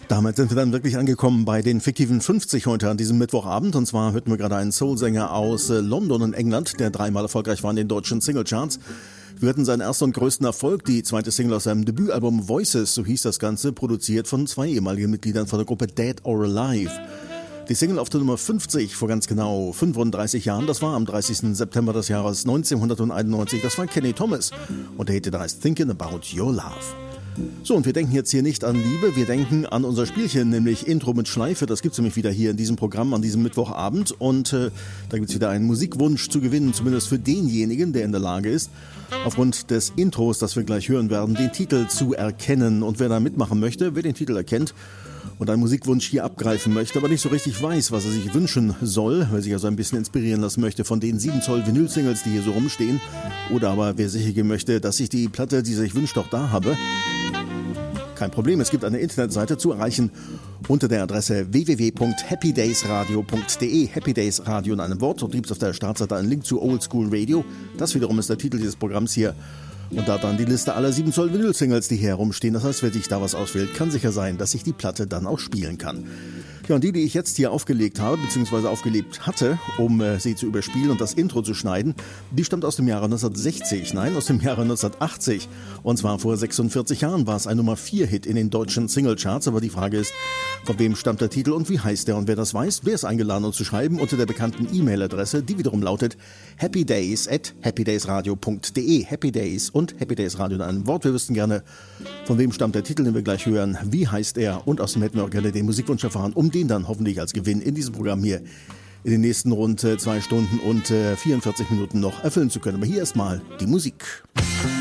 Damit sind wir dann wirklich angekommen bei den fiktiven 50 heute an diesem Mittwochabend. Und zwar hörten wir gerade einen Soul-Sänger aus London in England, der dreimal erfolgreich war in den deutschen Singlecharts. Wir hatten seinen ersten und größten Erfolg, die zweite Single aus seinem Debütalbum Voices, so hieß das Ganze, produziert von zwei ehemaligen Mitgliedern von der Gruppe Dead or Alive. Die Single auf der Nummer 50 vor ganz genau 35 Jahren, das war am 30. September des Jahres 1991, das war Kenny Thomas. Und der Hit, der heißt Thinking About Your Love. So, und wir denken jetzt hier nicht an Liebe, wir denken an unser Spielchen, nämlich Intro mit Schleife. Das gibt's nämlich wieder hier in diesem Programm an diesem Mittwochabend. Und da gibt's wieder einen Musikwunsch zu gewinnen, zumindest für denjenigen, der in der Lage ist, aufgrund des Intros, das wir gleich hören werden, den Titel zu erkennen. Und wer da mitmachen möchte, wer den Titel erkennt und einen Musikwunsch hier abgreifen möchte, aber nicht so richtig weiß, was er sich wünschen soll, weil sich also ein bisschen inspirieren lassen möchte von den 7 Zoll Vinyl-Singles, die hier so rumstehen, oder aber wer sicher gehen möchte, dass ich die Platte, die sich wünscht, auch da habe. Kein Problem, es gibt eine Internetseite zu erreichen unter der Adresse www.happydaysradio.de. Happy Days Radio in einem Wort. Dort gibt es auf der Startseite einen Link zu Old School Radio. Das wiederum ist der Titel dieses Programms hier. Und da dann die Liste aller 7 Zoll Vinyl-Singles, die hier herumstehen. Das heißt, wer sich da was auswählt, kann sicher sein, dass ich die Platte dann auch spielen kann. Ja, und die ich jetzt hier aufgelegt habe, beziehungsweise aufgelegt hatte, um sie zu überspielen und das Intro zu schneiden, die stammt aus dem Jahre 1960, nein, aus dem Jahre 1980. Und zwar vor 46 Jahren war es ein Nummer 4-Hit in den deutschen Singlecharts. Aber die Frage ist, von wem stammt der Titel und wie heißt der? Und wer das weiß, wer ist eingeladen, uns zu schreiben unter der bekannten E-Mail-Adresse, die wiederum lautet happydays@happydaysradio.de. Happy Days und Happy Days Radio in einem Wort. Wir wüssten gerne, von wem stammt der Titel, den wir gleich hören, wie heißt er, und außerdem hätten wir auch gerne den Musikwunsch erfahren, um den dann hoffentlich als Gewinn in diesem Programm hier in den nächsten rund 2 Stunden und 44 Minuten noch erfüllen zu können. Aber hier erstmal die Musik.